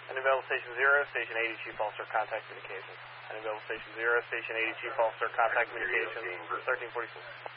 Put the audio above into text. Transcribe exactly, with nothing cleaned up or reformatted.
Unavailable Station zero, Station eighty, Chief Officer, contact communications. Unavailable Station zero, Station eighty, Chief Officer, contact communications, thirteen forty-six.